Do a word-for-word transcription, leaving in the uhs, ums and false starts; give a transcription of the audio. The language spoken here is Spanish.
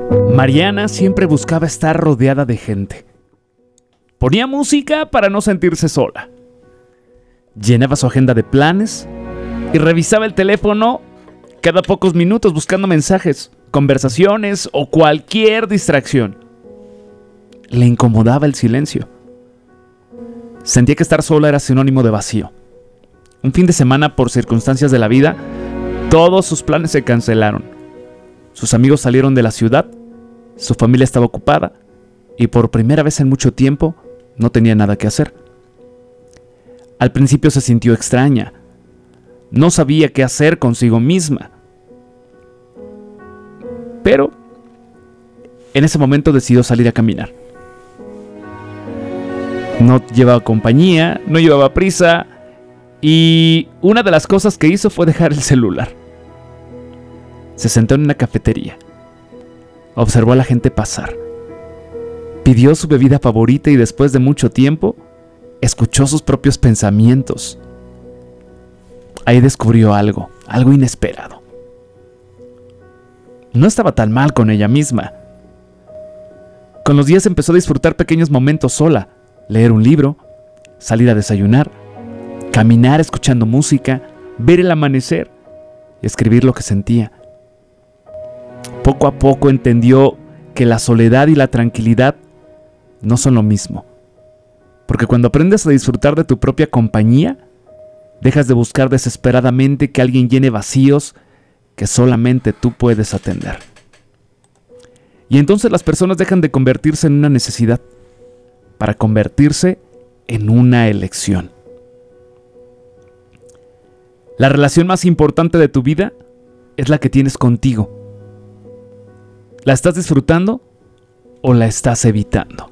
Mariana siempre buscaba estar rodeada de gente. Ponía música para no sentirse sola. Llenaba su agenda de planes y revisaba el teléfono cada pocos minutos buscando mensajes, conversaciones o cualquier distracción. Le incomodaba el silencio. Sentía que estar sola era sinónimo de vacío. Un fin de semana, por circunstancias de la vida, todos sus planes se cancelaron. Sus amigos salieron de la ciudad, su familia estaba ocupada y por primera vez en mucho tiempo no tenía nada que hacer. Al principio se sintió extraña. No sabía qué hacer consigo misma. Pero en ese momento decidió salir a caminar. No llevaba compañía, no llevaba prisa y una de las cosas que hizo fue dejar el celular. Se sentó en una cafetería. Observó a la gente pasar. Pidió su bebida favorita y después de mucho tiempo, escuchó sus propios pensamientos. Ahí descubrió algo, algo inesperado. No estaba tan mal con ella misma. Con los días empezó a disfrutar pequeños momentos sola, leer un libro, salir a desayunar, caminar escuchando música, ver el amanecer y escribir lo que sentía. Poco a poco entendió que la soledad y la tranquilidad no son lo mismo. Porque cuando aprendes a disfrutar de tu propia compañía, dejas de buscar desesperadamente que alguien llene vacíos que solamente tú puedes atender. Y entonces las personas dejan de convertirse en una necesidad para convertirse en una elección. La relación más importante de tu vida es la que tienes contigo. ¿La estás disfrutando o la estás evitando?